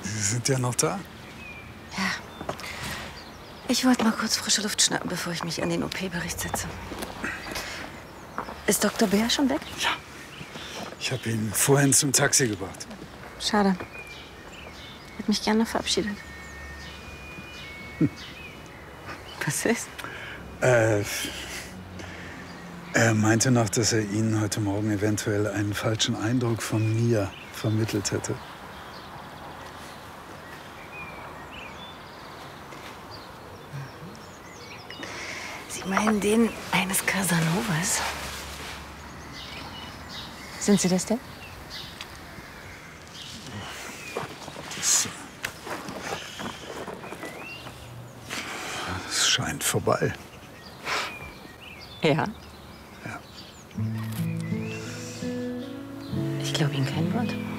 Sie sind ja noch da? Ja. Ich wollte mal kurz frische Luft schnappen, bevor ich mich an den OP-Bericht setze. Ist Dr. Bär schon weg? Ja. Ich habe ihn vorhin zum Taxi gebracht. Schade. Hätte mich gerne verabschiedet. Was ist? Er meinte noch, dass er Ihnen heute Morgen eventuell einen falschen Eindruck von mir vermittelt hätte. Sie meinen den eines Casanovas? Sind Sie das denn? Das scheint vorbei. Ja. Ja. Ich glaube Ihnen kein Wort.